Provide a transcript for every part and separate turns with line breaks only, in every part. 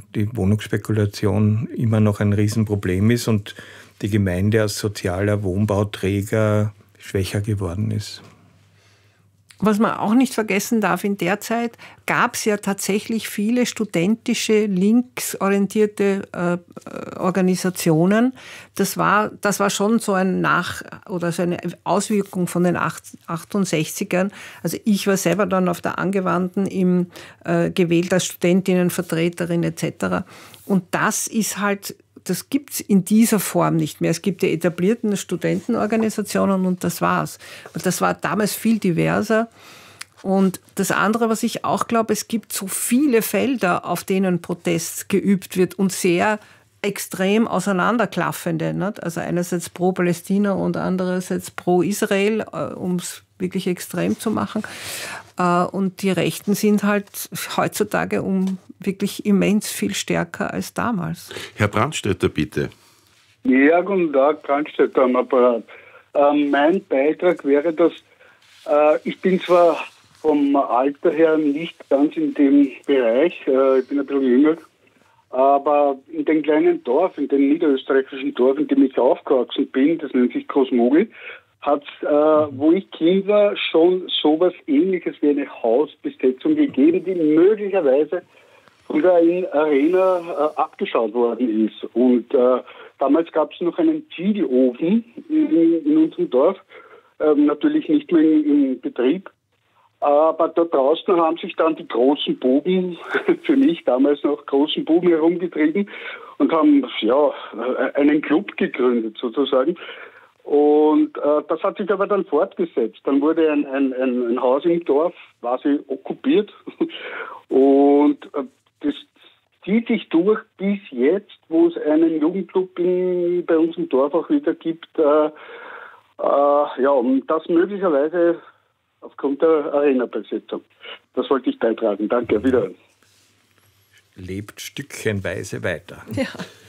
die Wohnungsspekulation immer noch ein Riesenproblem ist und die Gemeinde als sozialer Wohnbauträger schwächer geworden ist.
Was man auch nicht vergessen darf, in der Zeit gab es ja tatsächlich viele studentische, linksorientierte Organisationen. Das war schon so so eine Auswirkung von den 68ern. Also ich war selber dann auf der Angewandten gewählt als Studentinnenvertreterin etc. Und das ist halt, das gibt es in dieser Form nicht mehr. Es gibt die etablierten Studentenorganisationen und das war's. Und das war damals viel diverser. Und das andere, was ich auch glaube, es gibt so viele Felder, auf denen Protest geübt wird und sehr extrem auseinanderklaffende. Nicht? Also einerseits pro Palästina und andererseits pro Israel, um es wirklich extrem zu machen. Und die Rechten sind halt heutzutage wirklich immens viel stärker als damals.
Herr Brandstätter, bitte.
Ja, guten Tag, Brandstätter am Apparat. Mein Beitrag wäre, dass ich bin zwar vom Alter her nicht ganz in dem Bereich, ich bin ein bisschen jünger, aber in dem kleinen Dorf, in dem niederösterreichischen Dorf, in dem ich aufgewachsen bin, das nennt sich Großmogel, hat es, wo ich Kind war, schon sowas Ähnliches wie eine Hausbesetzung gegeben, die möglicherweise von der Arena abgeschaut worden ist. Und damals gab es noch einen Ziegelofen in unserem Dorf, natürlich nicht mehr im Betrieb. Aber da draußen haben sich dann die großen Buben, für mich damals noch großen Buben herumgetrieben und haben einen Club gegründet sozusagen. Und das hat sich aber dann fortgesetzt. Dann wurde ein Haus im Dorf quasi okkupiert und das zieht sich durch bis jetzt, wo es einen Jugendclub bei uns im Dorf auch wieder gibt. Und das möglicherweise aufgrund der Arena-Besetzung. Das wollte ich beitragen. Danke, wiederhören.
Lebt stückchenweise weiter.
Ja.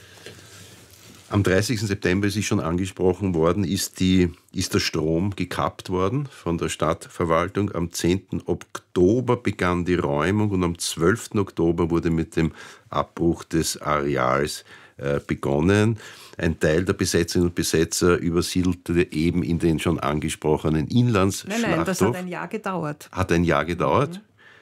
Am 30. September, es ist schon angesprochen worden, ist der Strom gekappt worden von der Stadtverwaltung. Am 10. Oktober begann die Räumung und am 12. Oktober wurde mit dem Abbruch des Areals begonnen. Ein Teil der Besetzerinnen und Besetzer übersiedelte eben in den schon angesprochenen Inlandsschlachthof.
Nein, das hat ein Jahr gedauert.
Hat ein Jahr gedauert?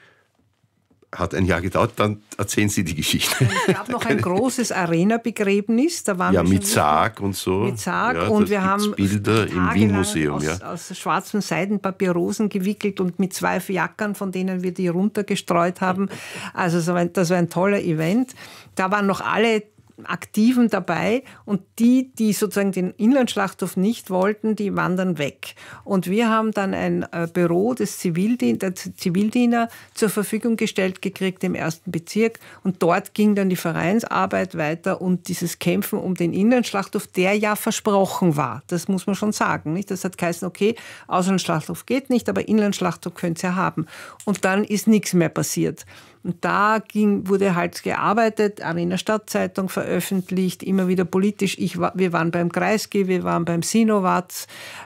Hat ein Jahr gedauert, dann erzählen Sie die Geschichte.
Es gab noch ein großes Arena-Begräbnis. Da waren
ja,
wir
mit Sarg und so.
Mit Sarg
ja,
und wir haben
Bilder im Wien-Museum.
Aus schwarzem Seidenpapier Rosen gewickelt und mit 2 Jackern, von denen wir die runtergestreut haben. Also das war ein toller Event. Da waren noch alle Aktiven dabei und die sozusagen den Inlandschlachthof nicht wollten, die waren dann weg. Und wir haben dann ein Büro der Zivildiener zur Verfügung gestellt gekriegt im 1. Bezirk und dort ging dann die Vereinsarbeit weiter und dieses Kämpfen um den Inlandschlachthof, der ja versprochen war. Das muss man schon sagen. Nicht? Das hat geheißen, okay, Auslandsschlachthof geht nicht, aber Inlandschlachthof könnt ihr haben. Und dann ist nichts mehr passiert. Und da wurde halt gearbeitet, Arena Stadtzeitung veröffentlicht, immer wieder politisch. Wir waren beim Kreisky, wir waren beim Sinowatz.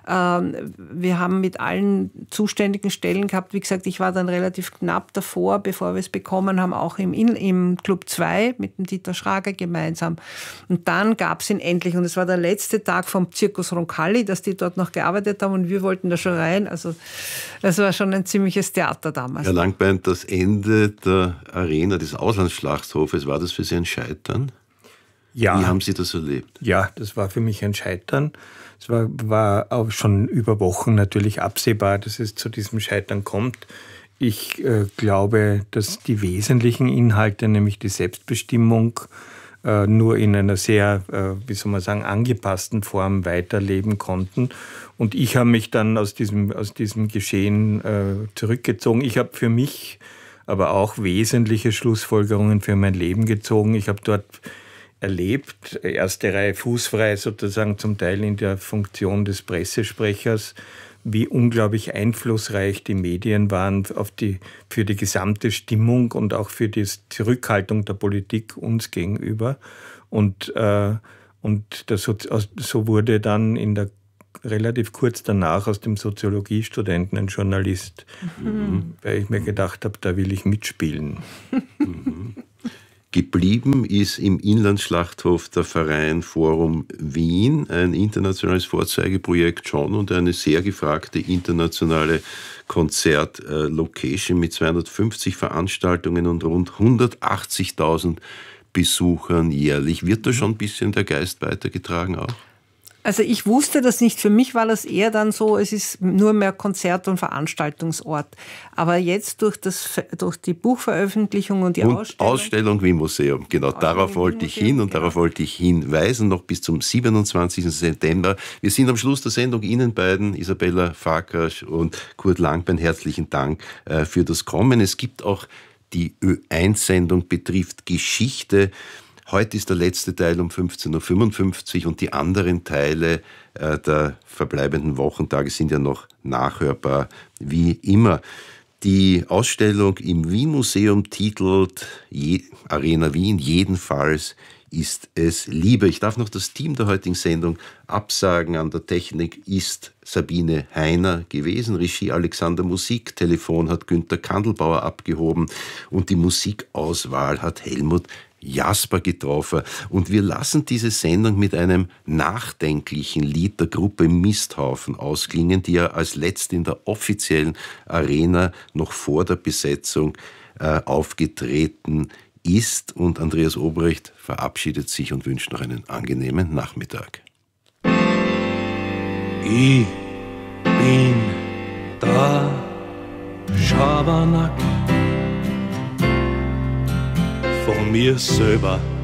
Wir haben mit allen zuständigen Stellen gehabt. Wie gesagt, ich war dann relativ knapp davor, bevor wir es bekommen haben, auch im Club 2 mit dem Dieter Schrager gemeinsam. Und dann gab es ihn endlich. Und es war der letzte Tag vom Zirkus Roncalli, dass die dort noch gearbeitet haben und wir wollten da schon rein. Also das war schon ein ziemliches Theater damals.
Herr Langbein, das Ende der Arena des Auslandsschlachthofes, war das für Sie ein Scheitern?
Ja.
Wie haben Sie das erlebt?
Ja, das war für mich ein Scheitern. Es war auch schon über Wochen natürlich absehbar, dass es zu diesem Scheitern kommt. Ich glaube, dass die wesentlichen Inhalte, nämlich die Selbstbestimmung, nur in einer sehr, angepassten Form weiterleben konnten. Und ich habe mich dann aus diesem Geschehen zurückgezogen. Ich habe für mich aber auch wesentliche Schlussfolgerungen für mein Leben gezogen. Ich habe dort erlebt, erste Reihe fußfrei sozusagen, zum Teil in der Funktion des Pressesprechers, wie unglaublich einflussreich die Medien waren für die gesamte Stimmung und auch für die Zurückhaltung der Politik uns gegenüber. Und so wurde dann relativ kurz danach aus dem Soziologiestudenten ein Journalist, weil ich mir gedacht habe, da will ich mitspielen.
Geblieben ist im Inlandschlachthof der Verein Forum Wien, ein internationales Vorzeigeprojekt schon und eine sehr gefragte internationale Konzertlocation mit 250 Veranstaltungen und rund 180.000 Besuchern jährlich. Wird da schon ein bisschen der Geist weitergetragen auch?
Also ich wusste das nicht. Für mich war das eher dann so, es ist nur mehr Konzert- und Veranstaltungsort. Aber jetzt durch die Buchveröffentlichung und die
Ausstellung Wien Museum, genau, darauf wollte ich hin und darauf wollte ich hinweisen, noch bis zum 27. September. Wir sind am Schluss der Sendung. Ihnen beiden, Isabella Farkas und Kurt Langbein, herzlichen Dank für das Kommen. Es gibt auch die Ö1-Sendung betrifft Geschichte. Heute ist der letzte Teil um 15.55 Uhr und die anderen Teile der verbleibenden Wochentage sind ja noch nachhörbar, wie immer. Die Ausstellung im Wien-Museum titelt Arena Wien, jedenfalls ist es Liebe. Ich darf noch das Team der heutigen Sendung absagen. An der Technik ist Sabine Heiner gewesen, Regie Alexander Musik, Telefon hat Günter Kandelbauer abgehoben und die Musikauswahl hat Helmut Jasper getroffen. Und wir lassen diese Sendung mit einem nachdenklichen Lied der Gruppe Misthaufen ausklingen, die ja als letzte in der offiziellen Arena noch vor der Besetzung aufgetreten ist. Und Andreas Obrecht verabschiedet sich und wünscht noch einen angenehmen Nachmittag.
Ich bin der Schabernack von mir selber